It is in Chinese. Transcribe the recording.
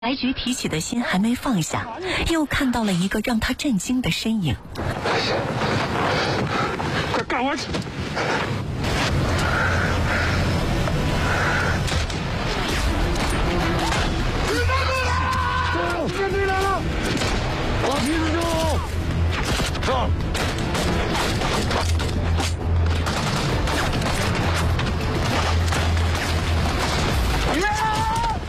白菊提起的心还没放下，又看到了一个让他震惊的身影。 快干活去！